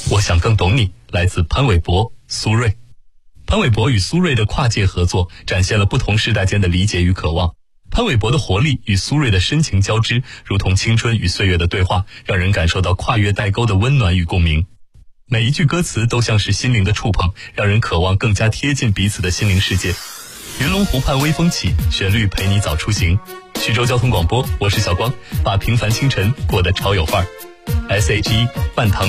我想更懂你，来自潘玮柏、苏芮。潘玮柏与苏芮的跨界合作，展现了不同世代间的理解与渴望。潘玮柏的活力与苏芮的深情交织，如同青春与岁月的对话，让人感受到跨越代沟的温暖与共鸣。每一句歌词都像是心灵的触碰，让人渴望更加贴近彼此的心灵世界。云龙湖畔微风起，旋律陪你早出行。徐州交通广播，我是小光，把平凡清晨过得超有范儿。SHE 半糖